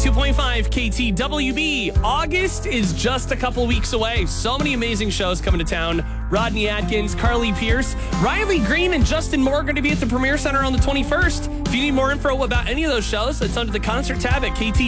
102.5 KTWB. August is just a couple weeks away. So many amazing shows coming to town. Rodney Atkins, Carly Pierce, Riley Green, and Justin Moore are going to be at the Premier Center on the 21st. If you need more info about any of those shows, it's under the concert tab at KT.